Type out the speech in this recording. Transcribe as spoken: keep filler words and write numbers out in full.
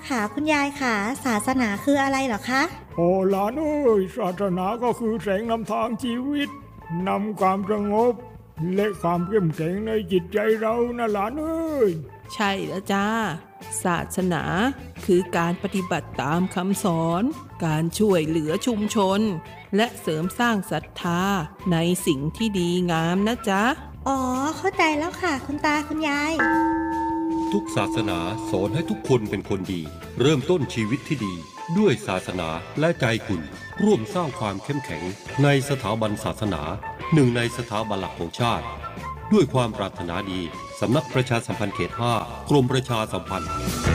ค่ะคุณยายค่ะศาสนาคืออะไรเหรอคะโอ้หลานเอ้ยศาสนาก็คือแสงนำทางชีวิตนำความสงบและความเข้มแข็งในจิตใจเรานะหลานเอ้ยใช่แล้วจ้าศาสนาคือการปฏิบัติตามคำสอนการช่วยเหลือชุมชนและเสริมสร้างศรัทธาในสิ่งที่ดีงามนะจ๊ะอ๋อเข้าใจแล้วค่ะคุณตาคุณยายทุกศาสนาสอนให้ทุกคนเป็นคนดีเริ่มต้นชีวิตที่ดีด้วยศาสนาและใจคุณร่วมสร้างความเข้มแข็งในสถาบันศาสนาหนึ่งในสถาบันหลักของชาติด้วยความปรารถนาดีสำนักประชาสัมพันธ์เขตห้ากรมประชาสัมพันธ์